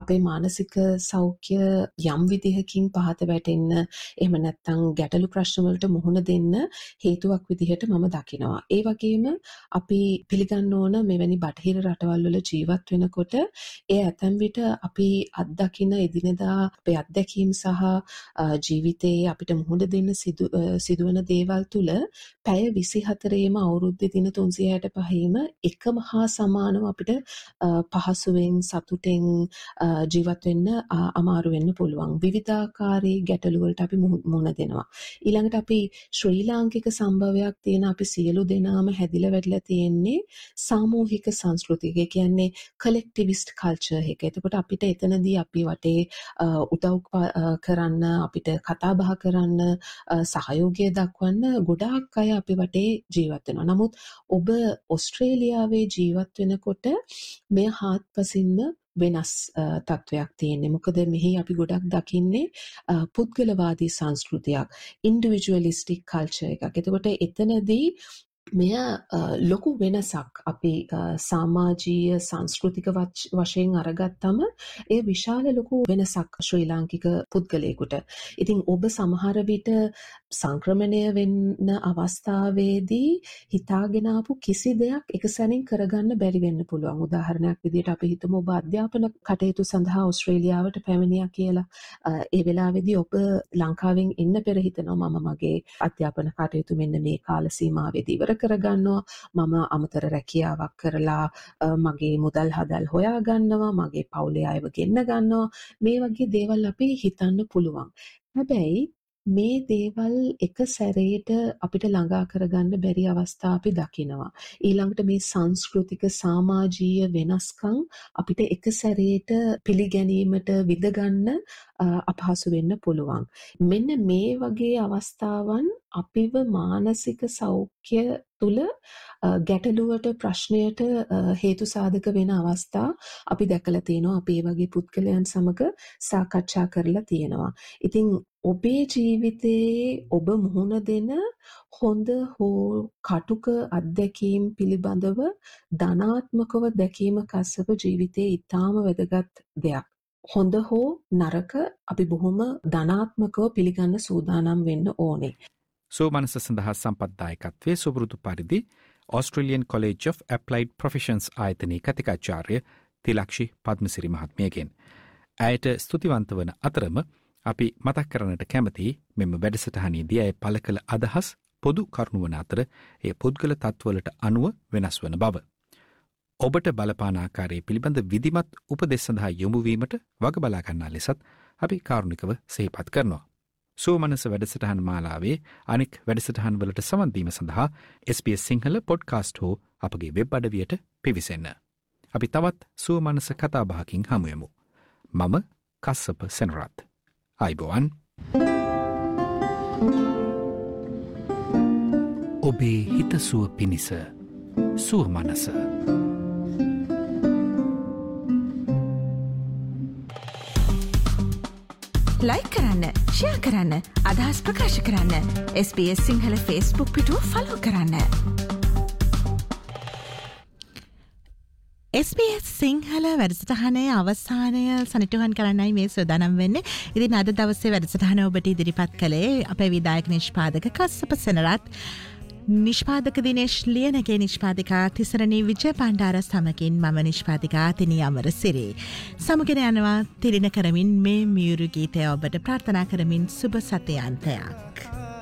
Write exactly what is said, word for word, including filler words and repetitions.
අපේ මානසික සෞඛ්‍ය යම් විදිහකින් පහත වැටෙන්න එහෙම නැත්නම් ගැටලු ප්‍රශ්න වලට මුහුණ දෙන්න හේතුවක් විදිහට මම දකිනවා. ඒ වගේම අපි පිළිගන්න ඕන මෙවැනි බටහිර රටවල් වල ජීවත් වෙනකොට ඒ ඇතැම් විට අපි අත්දකින එදිනෙදා අපේ අත්දැකීම් සහ ජීවිතයේ අපිට මුහුණ දෙන්න සිදු සිදුවන දේවල් තුල පැය විසිහතරේම අවුරුද්දේ දින තුන්සිය හැටපහේම එකම හා සමානව අපිට පහසුවෙන් සතුටෙන් ජීවත් වෙන්න අමාරු වෙන්න පුළුවන්. විවිධාකාරී ගැටලු වලට අපි මුහුණ දෙනවා. ඊළඟට අපි ශ්‍රී ලාංකික සම්භවයක් තියෙන අපි සියලු දෙනාම හැදිලා වැටිලා තියෙන්නේ සාමූහික සංස්කෘතියක. ඒ කියන්නේ කලෙක්ටිවිස්ට් කල්චර් එක. එතකොට අපිට එතනදී අපි වටේ උදව් කරන්න, අපිට කතා බහ කරන්න, සහයෝගය දක්වන්න ගොඩාක් අය අපි වටේ ජීවත් වෙනවා. නමුත් ඔබ ඕස්ට්‍රේලියාවේ ජීවත් වෙනකොට මෙය හාත්පසින්ම වෙනස් තත්වයක් තියෙන්නේ. මොකද මෙහි අපි ගොඩක් දකින්නේ පුද්ගලවාදී සංස්කෘතියක්, ඉන්ඩිවිජුවලිස්ටික් කල්චර් එකක්. එතකොට එතනදී මෙය ලොකු වෙනසක් අපි සමාජීය සංස්කෘතික වශයෙන් අරගත්තම ඒ විශාල ලොකු වෙනසක් ශ්‍රී ලාංකික පුද්ගලයෙකුට. ඉතින් ඔබ සමහර විට සංක්‍රමණය වෙන්න අවස්ථාවේදී හිතාගෙන ආපු කිසි දෙයක් එකසැනින් කරගන්න බැරි වෙන්න පුළුවන්. උදාහරණයක් විදිහට අපි හිතමු ඔබ අධ්‍යාපන කටයුතු සඳහා ඕස්ට්‍රේලියාවට පැමිණියා කියලා. ඒ වෙලාවේදී ඔබ ලංකාවෙන් එන්න පෙර හිතනවා මම මගේ අධ්‍යාපන කටයුතු මෙන්න මේ කාල සීමාවේදී ඉවර කරගන්නවා, මම අමතර රැකියාවක් කරලා මගේ මුදල් හදල් හොයා ගන්නවා, මගේ පවුලේ අයව ගෙන්න ගන්නවා. මේ වගේ දේවල් අපි හිතන්න පුළුවන්. හැබැයි මේ දේවල් එක සැරේට අපිට ළඟා කරගන්න බැරි අවස්ථා අපි දකිනවා. ඊළඟට මේ සංස්කෘතික සමාජීය වෙනස්කම් අපිට එක සැරේට පිළිගැනීමට විදගන්න අපහසු වෙන්න පුළුවන්. මෙන්න මේ වගේ අවස්ථාවන් අපිව මානසික සෞඛ්‍ය තුල ගැටලුවට ප්‍රශ්නයට හේතු සාධක වෙන අවස්ථා අපි දැකලා තියෙනවා. අපි මේ වගේ පුද්ගලයන් සමග සාකච්ඡා කරලා තියෙනවා. ඉතින් ඔබේ ජීවිතයේ ඔබ මුහුණ දෙන හොඳ හෝ කටුක අත්දැකීම් පිළිබඳව ධනාත්මකව දැකීම කස්සප ජීවිතයේ ඊටාම වැදගත් දෙයක්. හොඳ හෝ නරක අපි බොහොම ධනාත්මකව පිළිගන්න සූදානම් වෙන්න ඕනේ. සෝමනස සඳහා සම්පත්දායකත්වයේ සුපුරුදු පරිදි Australian College of Applied Professions ආයතනයේ කතිකාචාර්ය තිලක්ෂි පද්මසිරි මහත්මියගෙන්. ඇයට ස්තුතිවන්ත වන අතරම අපි මතක් කරන්නට කැමති මෙම වැඩසටහනේදී ඇය පළ කළ අදහස් පොදු කරුණු වන අතර ඒ පුද්ගල තත්වලට අනුව වෙනස් වන බව. ඔබට බලපාන ආකාරයේ පිළිබඳ විධිමත් උපදෙස් සඳහා යොමු වීමට වග බලා ගන්නා ලෙසත් අපි කාරුණිකව සිහිපත් කරනවා. සෝමනස වැඩසටහන් මාලාවේ අනෙක් වැඩසටහන් වලට සවන් දීම සඳහා S B S Sinhala podcast හෝ අපගේ වෙබ් අඩවියට පිවිසෙන්න. අපි තවත් සෝමනස කතාබහකින් හමුවෙමු. මම කස්සප සෙනරත්. අයිබෝවන්. ඔබේ හිතසුව පිණිස සුවමනස. ලයික් කරන්න, ෂෙයා කරන්න, අදහස් ප්‍රකාශ කරන්න. S B S Sinhala Facebook පිටුව follow කරන්න. S B S සිංහල වැඩසටහනේ අවසානය සනිටුහන් කරන්නයි මේ සූදානම් වෙන්නේ. ඉතින් අද දවසේ වැඩසටහන ඔබට ඉදිරිපත් කළේ අපේ විදායක නිෂ්පාදක කස්සප සෙනරත්, නිෂ්පාදක දිනේෂ් ලියනගේ නිෂ්පාදිකා තිසරණී විජය පණ්ඩාර සමගින් මම නිෂ්පාදිකා තිනී අමරසිරි. සමගෙන යනවා තිරින කරමින් මේ මියුරු ගීතය ඔබට ප්‍රාර්ථනා කරමින් සුබ සතයාන්තයක්.